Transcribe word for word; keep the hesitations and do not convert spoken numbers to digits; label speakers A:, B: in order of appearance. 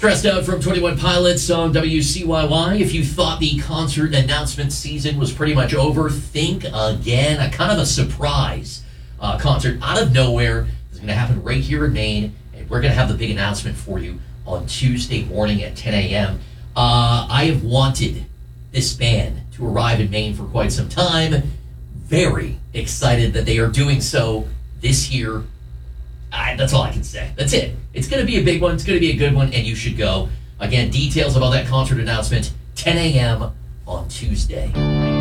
A: Stressed Out from twenty-one Pilots on W C Y Y. If you thought the concert announcement season was pretty much over, think again. A kind of a surprise uh, concert out of nowhere is going to happen right here in Maine, and we're going to have the big announcement for you on Tuesday morning at ten a.m. Uh, I have wanted this band to arrive in Maine for quite some time. Very excited that they are doing so this year. I, that's all I can say. That's it. It's going to be a big one. It's going to be a good one, and you should go. Again, details about that concert announcement, ten a.m. on Tuesday.